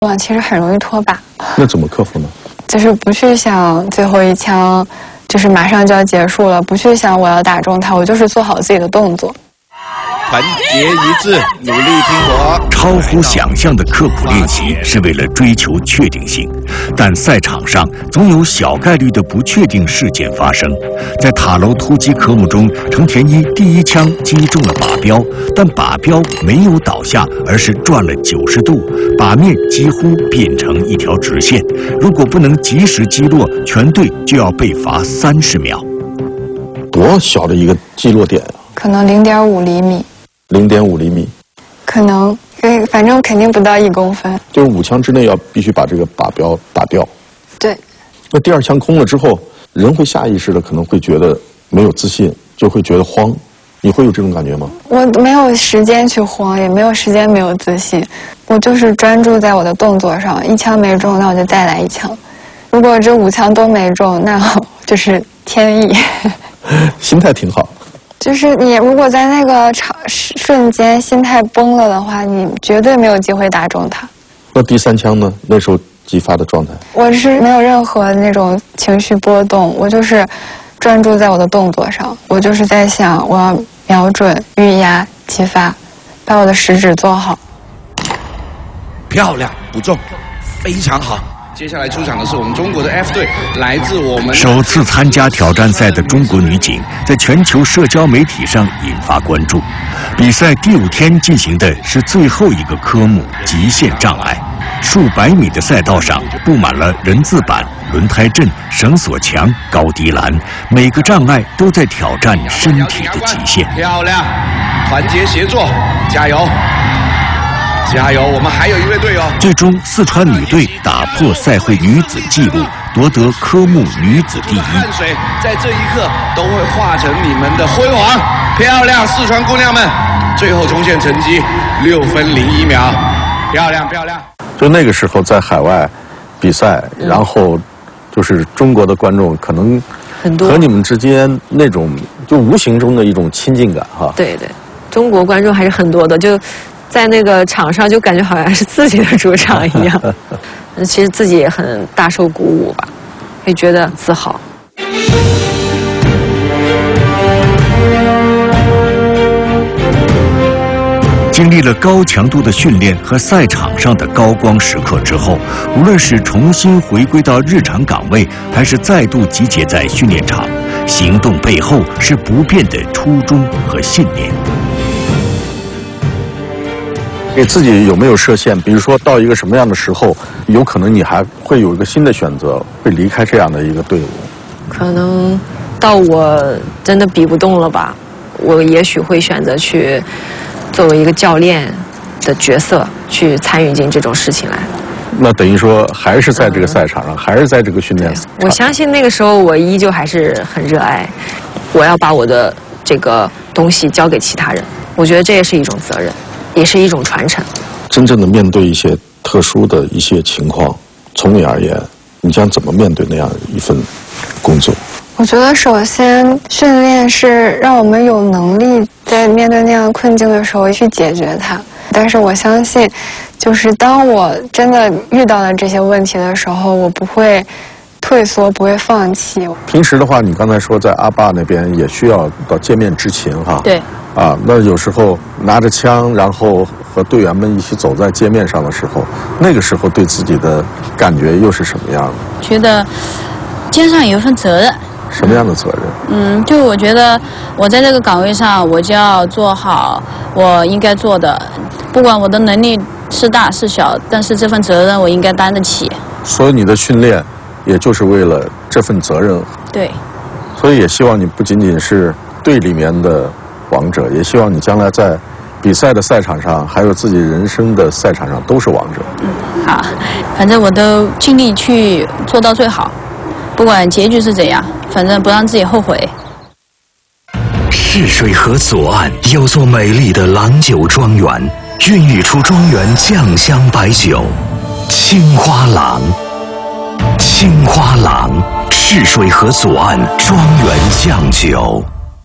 其实很容易脱靶。 那怎么克服呢？ 就是不去想最后一枪，就是马上就要结束了，不去想我要打中他，我就是做好自己的动作。 团结一致，努力拼搏。 超乎想象的刻苦练习是为了追求确定性，但赛场上总有小概率的不确定事件发生。在塔楼突击科目中，程田一第一枪击中了靶标，但靶标没有倒下，而是转了90度，靶面几乎变成一条直线。如果不能及时击落，全队就要被罚30秒。 多小的一个击落点啊？ 可能0.5厘米。 0.5厘米， 可能，反正肯定不到1公分。 就是5枪之内必须把这个靶标打掉。 对。 那第2枪空了之后，人会下意识的可能会觉得没有自信，就会觉得慌。你会有这种感觉吗？ 我没有时间去慌，也没有时间没有自信，我就是专注在我的动作上。1枪没中，那我就再来1枪。如果这5枪都没中，那就是天意。 心态挺好。 就是你如果在那个瞬间心态崩了的话，你绝对没有机会打中他。 那第3枪呢？那时候击发的状态？ 我是没有任何那种情绪波动，我就是专注在我的动作上，我就是在想我要瞄准、预压、击发，把我的食指做好。 漂亮，不中，非常好。接下来出场的是我们中国的 F 队，来自我们首次参加挑战赛的中国女警，在全球社交媒体上引发关注。比赛第5天进行的是最后一个科目——极限障碍。数百米的赛道上布满了人字板、轮胎阵、绳索墙、高低栏，每个障碍都在挑战身体的极限。 漂亮，团结协作，加油！加油！我们还有一位队友。 最终，四川女队打破赛会女子纪录，夺得科目女子第1。 汗水在这一刻都会化成你们的辉煌。漂亮，四川姑娘们！最后冲线成绩6分01秒，漂亮漂亮。 就那个时候在海外比赛，然后就是中国的观众可能和你们之间那种就无形中的一种亲近感哈。 对对，中国观众还是很多的，就在那个场上就感觉好像是自己的主场一样。其实自己也很大受鼓舞吧，会觉得自豪。 经历了高强度的训练和赛场上的高光时刻之后，无论是重新回归到日常岗位，还是再度集结在训练场，行动背后是不变的初衷和信念。 给自己有没有设限？比如说到一个什么样的时候，有可能你还会有一个新的选择，会离开这样的一个队伍？ 可能到我真的比不动了吧，我也许会选择去作为一个教练的角色去参与进这种事情来。 那等于说还是在这个赛场上，还是在这个训练场上。 我相信那个时候我依旧还是很热爱，我要把我的这个东西交给其他人，我觉得这也是一种责任，也是一种传承。 真正的面对一些特殊的一些情况，从你而言，你将怎么面对那样一份工作？ 我觉得首先训练是让我们有能力在面对那样困境的时候去解决它。但是我相信，就是当我真的遇到了这些问题的时候，我不会退缩，不会放弃。 平时的话，你刚才说在阿坝那边也需要到街面执勤哈。 对。 啊，那有时候拿着枪，然后和队员们一起走在街面上的时候，那个时候对自己的感觉又是什么样的？ 觉得肩上有一份责任。 什么样的责任？ 就我觉得我在这个岗位上，我就要做好我应该做的，不管我的能力是大是小，但是这份责任我应该担得起。 所以你的训练，也就是为了这份责任。 对。 所以也希望你不仅仅是队里面的王者，也希望你将来在比赛的赛场上，还有自己人生的赛场上都是王者。 好，反正我都尽力去做到最好。不管结局是怎样，反正不让自己后悔。 泗水河左岸有座美丽的郎酒庄园，孕育出庄园酱香白酒青花郎。青花郎，泗水河左岸庄园酱酒。